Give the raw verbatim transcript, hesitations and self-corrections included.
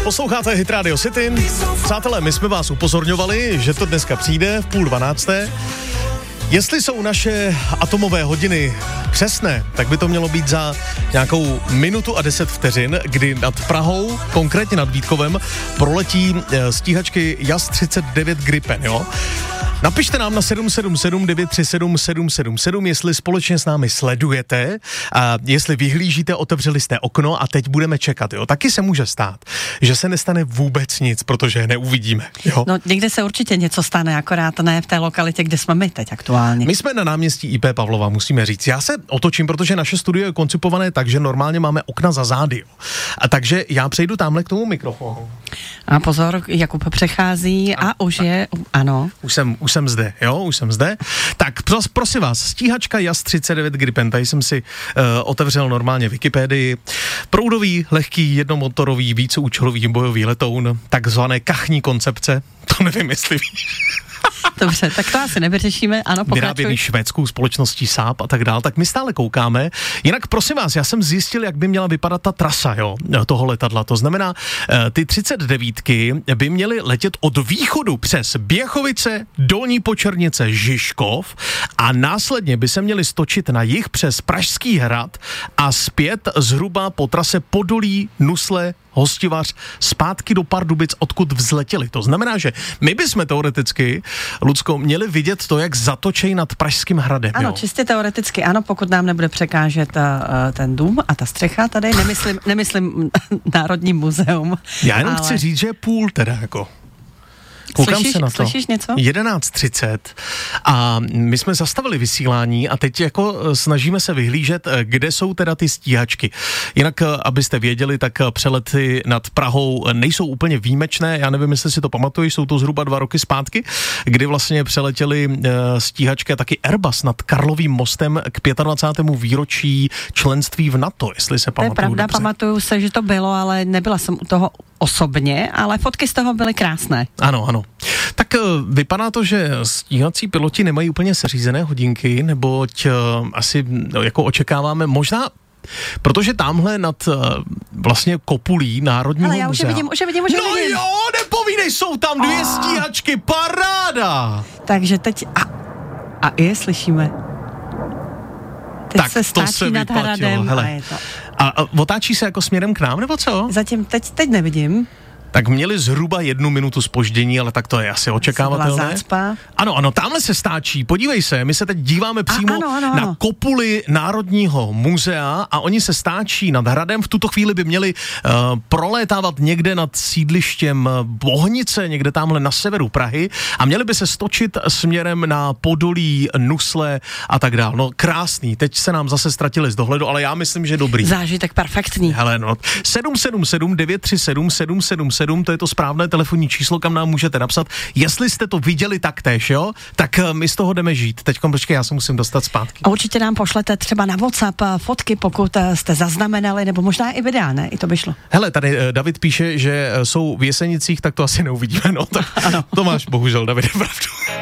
Posloucháte Hit Radio City. Přátelé, my jsme vás upozorňovali, že to dneska přijde v půl dvanácté. Jestli jsou naše atomové hodiny přesné, tak by to mělo být za nějakou minutu a deset vteřin, kdy nad Prahou, konkrétně nad Vítkovem, proletí stíhačky Jas třicet devět Gripen, jo? Napište nám na sedm sedm sedm devět tři sedm sedm sedm sedm, jestli společně s námi sledujete a jestli vyhlížíte, otevřeli jste okno a teď budeme čekat, jo. Taky se může stát, že se nestane vůbec nic, protože neuvidíme, jo. No někde se určitě něco stane, akorát ne v té lokalitě, kde jsme my teď aktuálně. My jsme na náměstí í pé Pavlova, musíme říct. Já se otočím, protože naše studio je koncipované tak, že normálně máme okna za zády, jo. A takže já přejdu tamhle k tomu mikrofonu. A pozor, Jakub přechází a, a už je, ano. Už jsem, už jsem zde, jo, už jsem zde. Tak pros, prosím vás, stíhačka Jas třicet devět Gripen, tady jsem si uh, otevřel normálně Wikipedii. Proudový, lehký, jednomotorový, víceúčelový bojový letoun, takzvané kachní koncepce, to nevím, jestli víš. Dobře, tak to asi nevyřešíme, ano, pokračuj. Vyráběný švédskou společností Saab a tak dál, tak my stále koukáme. Jinak prosím vás, já jsem zjistil, jak by měla vypadat ta trasa, jo, toho letadla. To znamená, ty třicet devítky by měly letět od východu přes Běchovice, Dolní Počernice, Žižkov a následně by se měly stočit na jih přes Pražský hrad a zpět zhruba po trase Podolí, Nusle, Hostivař, zpátky do Pardubic, odkud vzletěli. To znamená, že my bychom teoreticky, Lucko, měli vidět to, jak zatočej nad Pražským hradem. Ano, jo? Čistě teoreticky, ano, pokud nám nebude překážet uh, ten dům a ta střecha tady, nemyslím, nemyslím Národní muzeum. Já jenom ale... chci říct, že je půl teda jako... Koukám slyšíš, se na to. Slyšíš něco? jedenáct třicet a my jsme zastavili vysílání a teď jako snažíme se vyhlížet, kde jsou teda ty stíhačky. Jinak, abyste věděli, tak přelety nad Prahou nejsou úplně výjimečné, já nevím, jestli si to pamatuješ, jsou to zhruba dva roky zpátky, kdy vlastně přeletěli stíhačky a taky Airbus nad Karlovým mostem k dvacátému pátému výročí členství v NATO, jestli se pamatuju. To je pravda, dobře. pamatuju se, že to bylo, ale nebyla jsem u toho osobně, ale fotky z toho byly krásné. Ano, ano. Tak vypadá to, že stíhací piloti nemají úplně seřízené hodinky, neboť uh, asi no, jako očekáváme možná, protože tamhle nad uh, vlastně kopulí Národního muzea. Ale já už je vidím, už je vidím, už je no vidím. jo, nepovídej, jsou tam dvě oh. stíhačky, paráda! Takže teď, a, a je slyšíme. Teď tak se stáčí to se nad hradem hele. a je to. A, a otáčí se jako směrem k nám, nebo co? Zatím teď, teď nevidím. Tak měli zhruba jednu minutu zpoždění, ale tak to je asi očekávatelné. Ano, ano, tamhle se stáčí, podívej se, my se teď díváme přímo a, ano, ano, na ano. kopuli Národního muzea a oni se stáčí nad hradem, v tuto chvíli by měli uh, prolétávat někde nad sídlištěm Bohnice, někde tamhle na severu Prahy a měli by se stočit směrem na Podolí, Nusle a tak dál. No krásný, teď se nám zase ztratili z dohledu, ale já myslím, že dobrý. Zážitek perfektní. Hele, no, sedm sedm sedm devět tři sedm sedm sedm sedm, to je to správné telefonní číslo, kam nám můžete napsat. Jestli jste to viděli taktéž, jo, tak my z toho jdeme žít. Teďkom, počkej, já se musím dostat zpátky. A určitě nám pošlete třeba na WhatsApp fotky, pokud jste zaznamenali, nebo možná i videa, ne? I to by šlo. Hele, tady David píše, že jsou v Jesenicích, tak to asi neuvidíme, no, tak to máš bohužel, Davide, pravdu.